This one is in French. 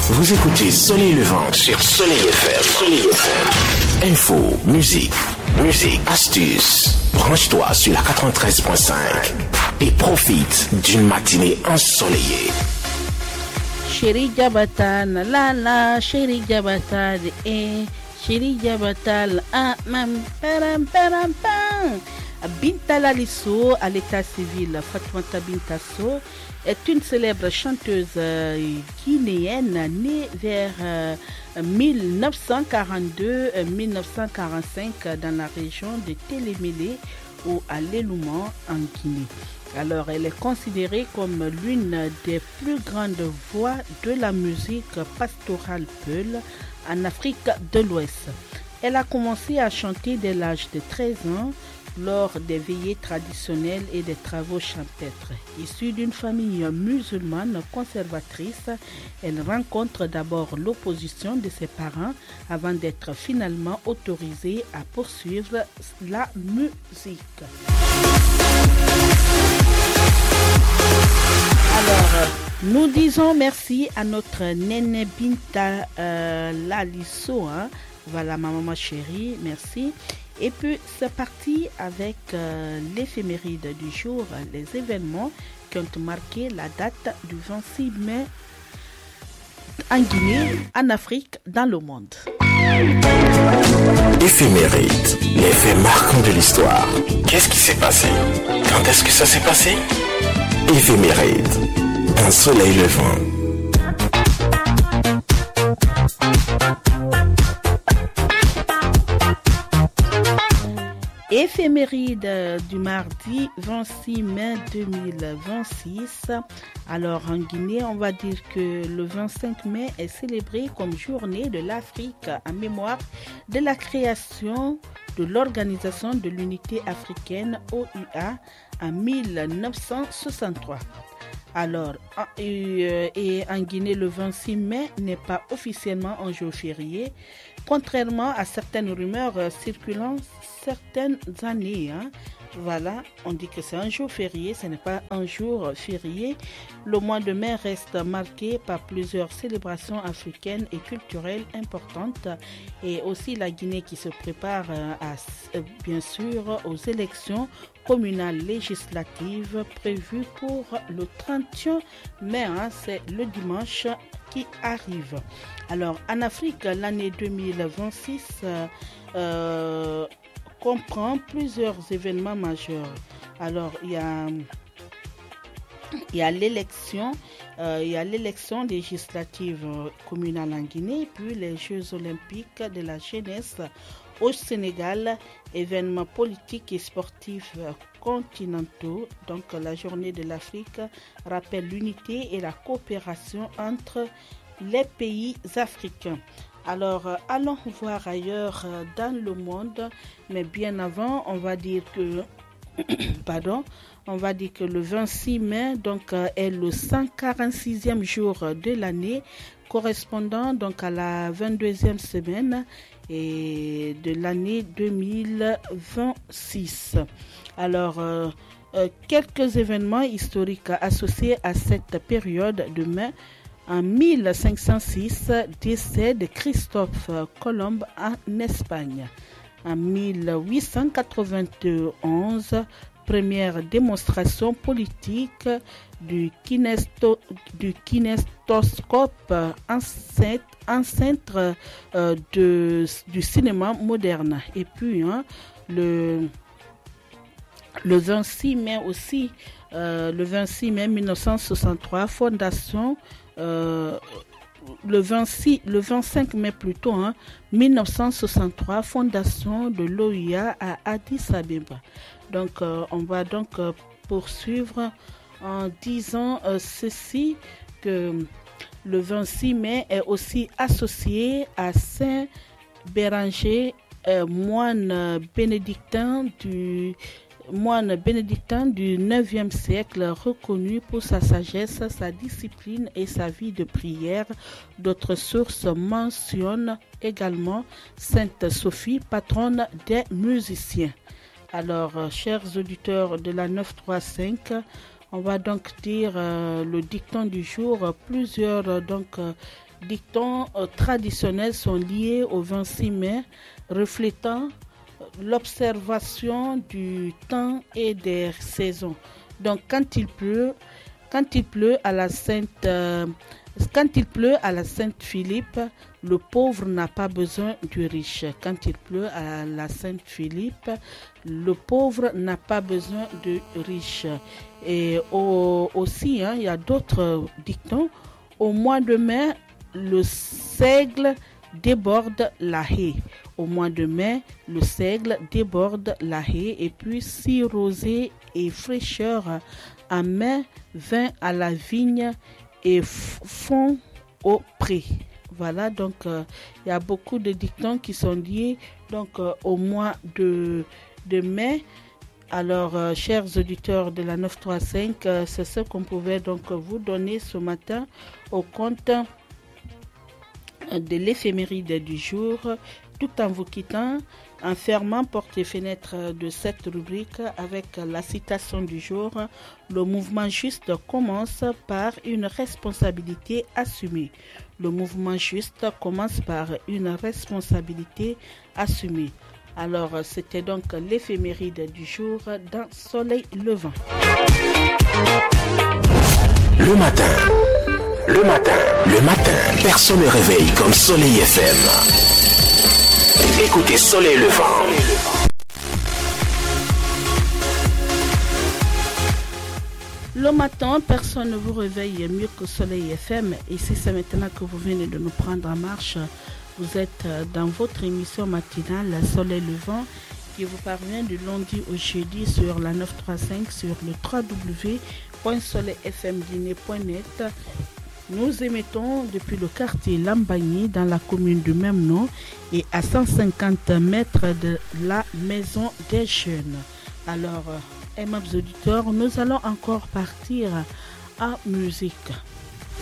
Vous écoutez Soleil Levant sur Soleil FM. Soleil FM. Info, musique, astuces. Branche-toi sur la 93.5 et profite d'une matinée ensoleillée. Chéri Jabatan, la, chéri Jabatan, chéri Jabatan, param, pam. Binta Lalisso, à l'état civil, Fatoumata Bintasso, est une célèbre chanteuse guinéenne née vers 1942-1945 dans la région de Télémélé ou à l'Elouman en Guinée. Alors, elle est considérée comme l'une des plus grandes voix de la musique pastorale Peul en Afrique de l'Ouest. Elle a commencé à chanter dès l'âge de 13 ans lors des veillées traditionnelles et des travaux champêtres. Issue d'une famille musulmane conservatrice, elle rencontre d'abord l'opposition de ses parents avant d'être finalement autorisée à poursuivre la musique. Alors, nous disons merci à notre Néné Binta Lalisso. Voilà, ma maman chérie, merci. Et puis, c'est parti avec l'éphéméride du jour, les événements qui ont marqué la date du 26 mai en Guinée, en Afrique, dans le monde. Éphéméride, les faits marquants de l'histoire. Qu'est-ce qui s'est passé? Quand est-ce que ça s'est passé? Éphéméride, un soleil levant. Éphéméride du mardi 26 mai 2026. Alors en Guinée, on va dire que le 25 mai est célébré comme journée de l'Afrique en mémoire de la création de l'Organisation de l'Unité africaine OUA en 1963. Alors, et en Guinée, le 26 mai n'est pas officiellement un jour férié, contrairement à certaines rumeurs circulant certaines années. Voilà, on dit que c'est un jour férié, ce n'est pas un jour férié. Le mois de mai reste marqué par plusieurs célébrations africaines et culturelles importantes et aussi la Guinée qui se prépare bien sûr aux élections communales législatives prévues pour le 31 mai, c'est le dimanche qui arrive. Alors en Afrique, l'année 2026 comprend plusieurs événements majeurs. Alors il y a l'élection législative communale en Guinée, puis les Jeux olympiques de la jeunesse au Sénégal, événements politiques et sportifs continentaux. Donc la journée de l'Afrique rappelle l'unité et la coopération entre les pays africains. Alors, allons voir ailleurs dans le monde, mais bien avant, on va dire que le 26 mai donc, est le 146e jour de l'année, correspondant donc à la 22e semaine et de l'année 2026. Alors, quelques événements historiques associés à cette période de mai. En 1506, décès de Christophe Colomb en Espagne. En 1891, première démonstration politique du kinestoscope ancêtre du cinéma moderne. Et puis, le 26 mai aussi, le 26 mai 1963, fondation. Le 25 mai plutôt, 1963, fondation de l'OUA à Addis Abeba. Donc, on va donc poursuivre en disant ceci, que le 26 mai est aussi associé à Saint Béranger, moine bénédictin du 9e siècle, reconnu pour sa sagesse, sa discipline et sa vie de prière. D'autres sources mentionnent également Sainte Sophie, patronne des musiciens. Alors, chers auditeurs de la 935, on va donc dire le dicton du jour. Plusieurs dictons traditionnels sont liés au 26 mai, reflétant l'observation du temps et des saisons. Donc quand il pleut à la Sainte-Philippe, le pauvre n'a pas besoin du riche. Quand il pleut à la Sainte-Philippe, le pauvre n'a pas besoin du riche. Et aussi, il y a d'autres dictons. Au mois de mai, le seigle déborde la haie. Au mois de mai, le seigle déborde la haie. Et puis, si rosée et fraîcheur en mai, vin à la vigne et fond au pré. Voilà, donc il y a beaucoup de dictons qui sont liés donc, au mois de mai. Alors, chers auditeurs de la 935, c'est ce qu'on pouvait donc vous donner ce matin au compte de l'éphéméride du jour, tout en vous quittant, en fermant portes et fenêtres de cette rubrique avec la citation du jour. Le mouvement juste commence par une responsabilité assumée. Le mouvement juste commence par une responsabilité assumée. Alors, c'était donc l'éphéméride du jour dans Soleil Levant. Le matin, personne ne réveille comme Soleil FM. Écoutez Soleil Levant. Le matin, personne ne vous réveille mieux que Soleil FM. Et si c'est maintenant que vous venez de nous prendre en marche, vous êtes dans votre émission matinale Soleil Levant qui vous parvient du lundi au jeudi sur la 935 sur le www.soleilfmguinée.net. Nous émettons depuis le quartier Lambagny dans la commune du même nom et à 150 mètres de la maison des jeunes. Alors, aimables auditeurs, nous allons encore partir en musique.